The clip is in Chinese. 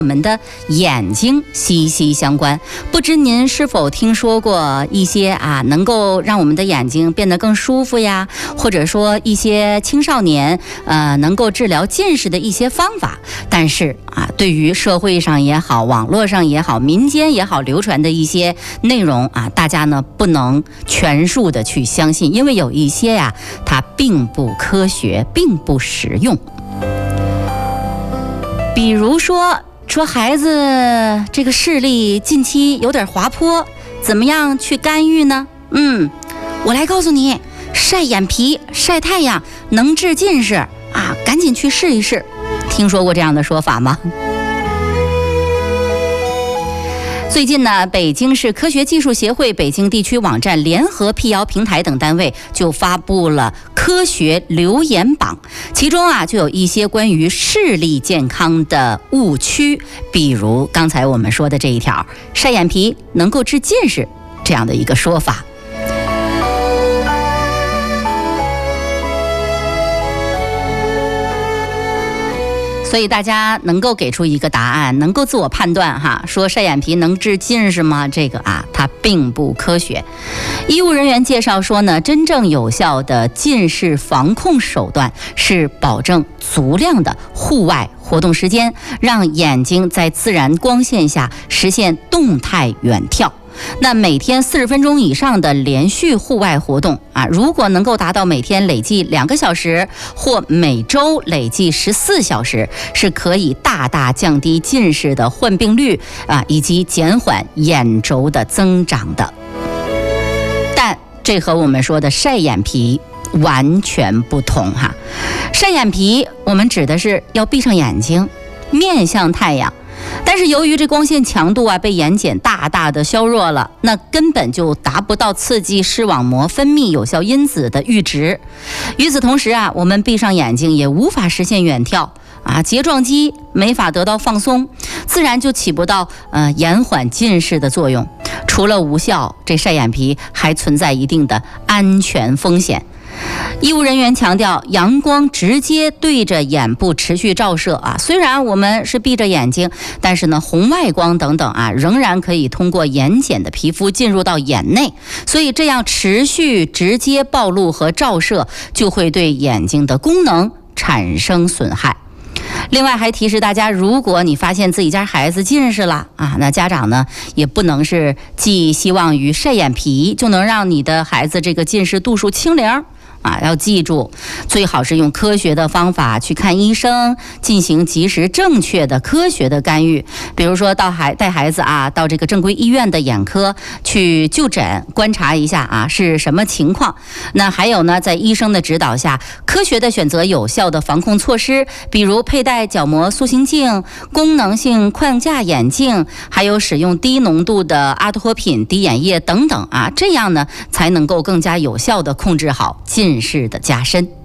我们的眼睛息息相关，不知您是否听说过一些能够让我们的眼睛变得更舒服呀，或者说一些青少年能够治疗近视的一些方法。但是对于社会上也好，网络上也好，民间也好流传的一些内容大家呢不能全数的去相信，因为有一些它并不科学，并不实用。比如说孩子这个视力近期有点滑坡，怎么样去干预呢？我来告诉你，晒眼皮、晒太阳能治近视赶紧去试一试。听说过这样的说法吗？最近呢，北京市科学技术协会北京地区网站联合辟谣平台等单位就发布了科学留言榜，其中就有一些关于视力健康的误区，比如刚才我们说的这一条，晒眼皮能够治近视这样的一个说法。所以大家能够给出一个答案，能够自我判断说晒眼皮能治近视吗？这个它并不科学。医务人员介绍说呢，真正有效的近视防控手段是保证足量的户外活动时间，让眼睛在自然光线下实现动态远眺。那每天40分钟以上的连续户外活动如果能够达到每天累计2个小时或每周累计14小时，是可以大大降低近视的患病率以及减缓眼轴的增长的。但这和我们说的晒眼皮完全不同晒眼皮我们指的是要闭上眼睛，面向太阳，但是由于这光线强度被眼睑大大的削弱了，那根本就达不到刺激视网膜分泌有效因子的阈值。与此同时我们闭上眼睛也无法实现远眺睫状肌没法得到放松，自然就起不到延缓近视的作用。除了无效，这晒眼皮还存在一定的安全风险。医务人员强调，阳光直接对着眼部持续照射虽然我们是闭着眼睛，但是呢，红外光等等仍然可以通过眼睑的皮肤进入到眼内，所以这样持续直接暴露和照射就会对眼睛的功能产生损害。另外还提示大家，如果你发现自己家孩子近视了那家长呢也不能是寄希望于晒眼皮就能让你的孩子这个近视度数清零要记住，最好是用科学的方法去看医生，进行及时正确的科学的干预。比如说带孩子到这个正规医院的眼科去就诊，观察一下是什么情况。那还有呢，在医生的指导下，科学的选择有效的防控措施，比如佩戴角膜塑形镜、功能性框架眼镜，还有使用低浓度的阿托品滴眼液等等这样呢才能够更加有效的控制好近视的加深。